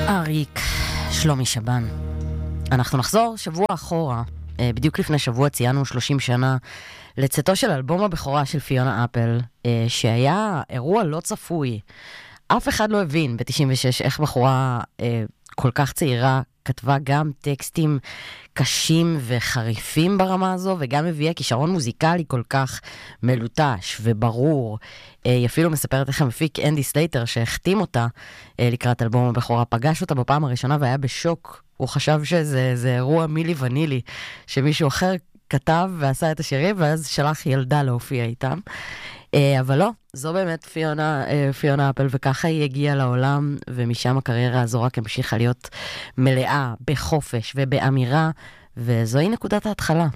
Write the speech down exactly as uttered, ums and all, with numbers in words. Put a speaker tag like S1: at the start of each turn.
S1: אריק, שלומי שבן. אנחנו נחזור שבוע אחורה. בדיוק לפני שבוע ציינו שלושים שנה לצאתו של אלבום הבכורה של פיונה אפל, שהיה אירוע לא צפוי. אף אחד לא הבין ב-תשעים ושש איך בחורה כל כך צעירה כתבה גם טקסטים קשים וחריפים ברמה הזו, וגם הביאה כישרון מוזיקלי כל כך מלוטש וברור. היא אפילו מספרת איך המפיק אנדי סלייטר, שהחתים אותה לקראת אלבום הבכורה, פגש אותה בפעם הראשונה והיה בשוק. הוא חשב שזה זה אירוע מילי ונילי, שמישהו אחר כתב ועשה את השירים, ואז שלח ילדה להופיע איתם. אבל לא, זו באמת פיונה, פיונה אפל, וככה היא הגיעה לעולם, ומשם הקריירה הזו רק המשיכה להיות מלאה בחופש ובאמירה, וזוהי נקודת ההתחלה.